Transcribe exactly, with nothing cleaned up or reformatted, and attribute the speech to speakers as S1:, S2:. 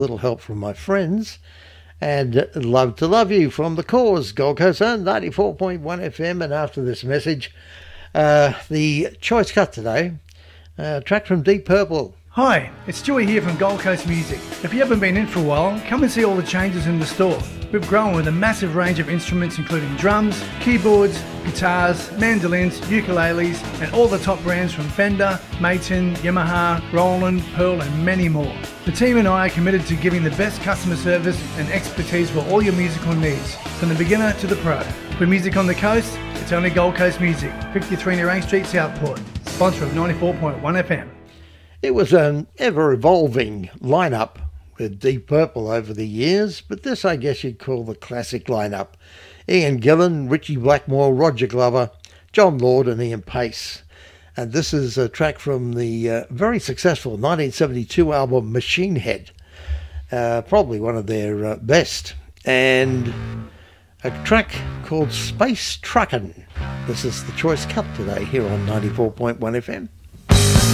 S1: Little help from my friends, and Love to Love You from The Cause, Gold Coast Own ninety-four point one F M. And after this message, uh, the choice cut today, uh, track from Deep Purple.
S2: Hi, it's Stewie here from Gold Coast Music. If you haven't been in for a while, come and see all the changes in the store. We've grown with a massive range of instruments including drums, keyboards, guitars, mandolins, ukuleles, and all the top brands from Fender, Maton, Yamaha, Roland, Pearl, and many more. The team and I are committed to giving the best customer service and expertise for all your musical needs, from the beginner to the pro. For music on the coast, it's only Gold Coast Music, fifty-three Nerang Street, Southport, sponsor of ninety-four point one F M.
S1: It was an ever-evolving lineup with Deep Purple over the years, but this I guess you'd call the classic lineup. Ian Gillan, Richie Blackmore, Roger Glover, John Lord and Ian Pace. And this is a track from the uh, very successful nineteen seventy-two album Machine Head, uh, probably one of their uh, best. And a track called Space Truckin'. This is the choice cut today here on ninety-four point one F M.